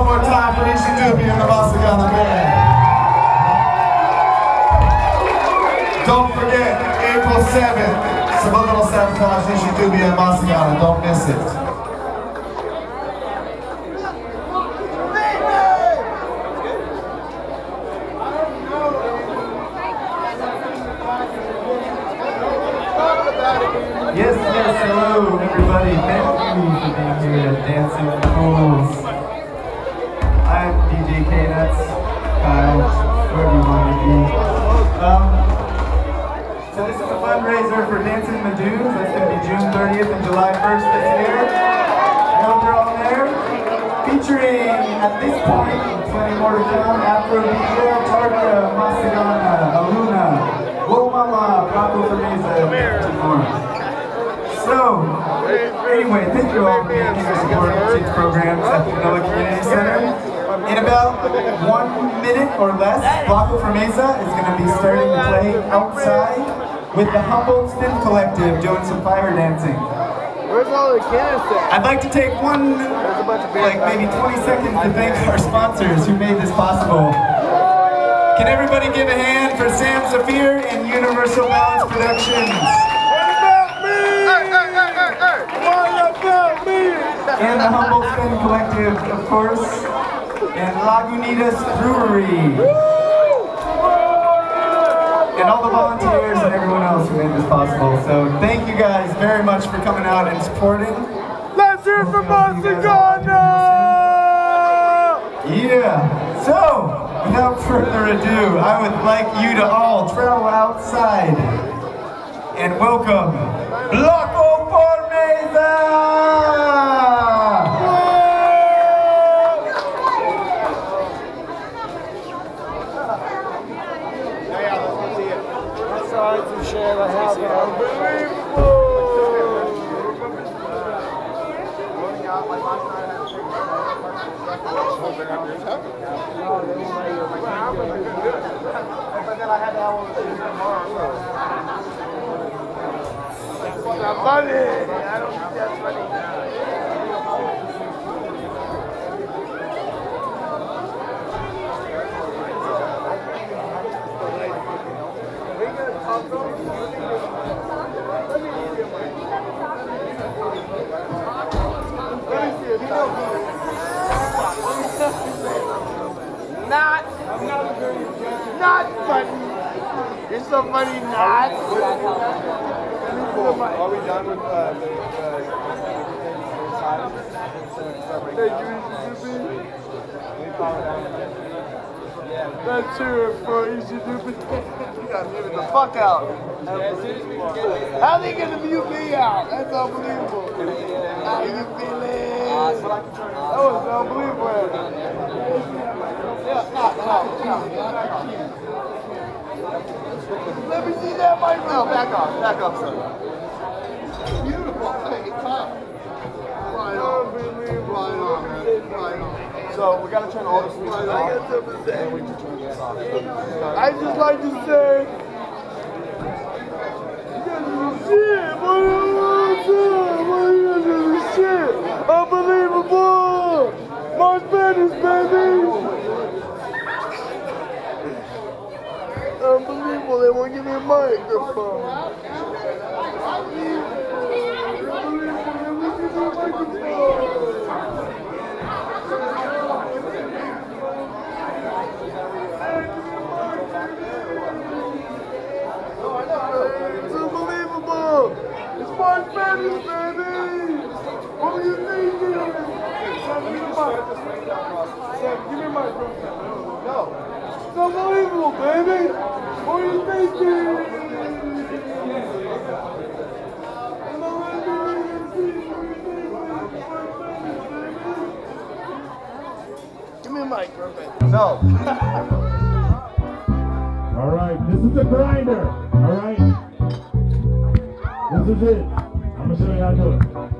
one more time for Ishi Dubi and the Masagana Band. Don't forget, April 7th, Subliminal Sabotage, Ishi Dubi and Masagana. Don't miss it. Yes, hello everybody. Thank you for being here at Dancing with Fools. I'm DJ K-Nuts, Kyle, wherever you want to be. So this is a fundraiser for Dancing the Dunes. That's going to be June 30th and July 1st this year. I hope you're all there. Featuring, at this point, plenty more to come, Afrobeat, Tarka, Masagana, Aluna, Womala, Paco Fermeza, and more. So, anyway, thank you all for being here supporting kids programs at the Manila Community Center. In about 1 minute or less, Paco Fermeza is going to be starting to play outside with the Humboldt STEM Collective doing some fire dancing. Where's all the kids at? I'd like to take maybe 20 seconds to thank our sponsors who made this possible. Can everybody give a hand for Sam Zafir and Universal Balance Productions? And the Humboldt STEM Collective, of course, and Lagunitas Brewery. And all the volunteers and everyone else who made this possible. So thank you guys very much for coming out and supporting. Let's hear from Masagana! Yeah. So, without further ado, I would like you to all travel outside and welcome Paco Fermeza! Funny. I don't think that's funny. Not funny. It's so funny, not. Are we done with Let's hear it for Ishi Dubi. You gotta mute it the fuck out. How they gonna mute me out? That's unbelievable. How you feeling? That was unbelievable. Yeah, no. Let me see that microphone. No, back off, son. Beautiful. Hey, Kyle. Right on, man. So we gotta turn all the speakers off. And we can turn this off. I just like to say, you guys are the shit, shit. Unbelievable. March Madness, baby. Unbelievable, they won't give me a microphone. It's unbelievable. It's March Madness, baby. What were you thinking? Give me a microphone. No. It's unbelievable, baby. What are you thinking? Give me a mic, perfect. No. All right, this is the grinder. All right, this is it. I'm gonna show you how to do it.